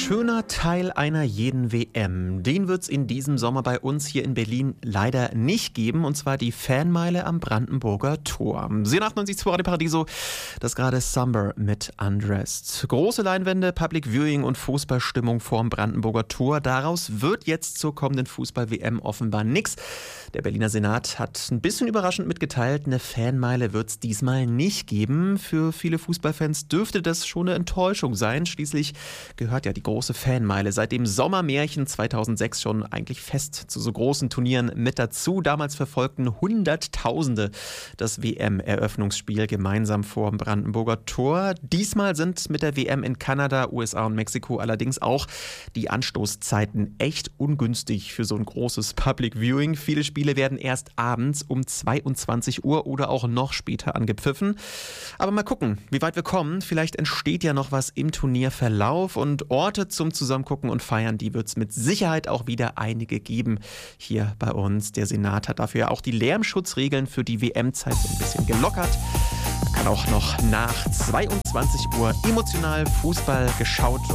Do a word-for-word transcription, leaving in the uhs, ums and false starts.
schöner Teil einer jeden W M. Den wird es in diesem Sommer bei uns hier in Berlin leider nicht geben, und zwar die Fanmeile am Brandenburger Tor. Sie achtundneunzig Komma zwei Radio Paradiso, das gerade Summer mit Undressed. Große Leinwände, Public Viewing und Fußballstimmung vorm Brandenburger Tor. Daraus wird jetzt zur kommenden Fußball-W M offenbar nix. Der Berliner Senat hat ein bisschen überraschend mitgeteilt, eine Fanmeile wird es diesmal nicht geben. Für viele Fußballfans dürfte das schon eine Enttäuschung sein. Schließlich gehört ja die große Fanmeile seit dem Sommermärchen zweitausendsechs schon eigentlich fest zu so großen Turnieren mit dazu. Damals verfolgten Hunderttausende das W M-Eröffnungsspiel gemeinsam vor dem Brandenburger Tor. Diesmal sind mit der W M in Kanada, U S A und Mexiko allerdings auch die Anstoßzeiten echt ungünstig für so ein großes Public Viewing. Viele Spiele werden erst abends um zweiundzwanzig Uhr oder auch noch später angepfiffen. Aber mal gucken, wie weit wir kommen. Vielleicht entsteht ja noch was im Turnierverlauf, und Orte zum Zusammengucken und Feiern, die wird es mit Sicherheit auch wieder einige geben hier bei uns. Der Senat hat dafür ja auch die Lärmschutzregeln für die W M-Zeit so ein bisschen gelockert. Da kann auch noch nach zweiundzwanzig Uhr emotional Fußball geschaut